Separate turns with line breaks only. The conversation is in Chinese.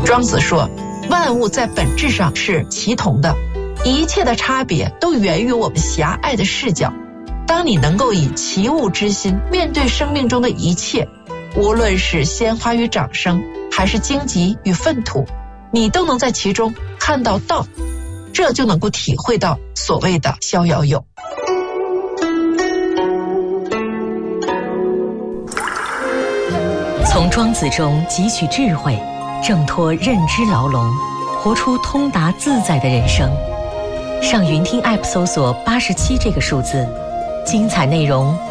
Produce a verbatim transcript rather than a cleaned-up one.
庄子说，万物在本质上是齐同的，一切的差别都源于我们狭隘的视角。当你能够以齐物之心面对生命中的一切，无论是鲜花与掌声，还是荆棘与粪土，你都能在其中看到道，这就能够体会到所谓的逍遥游。
从庄子中汲取智慧，挣脱认知牢笼，活出通达自在的人生。上云听 App 搜索八十七这个数字，精彩内容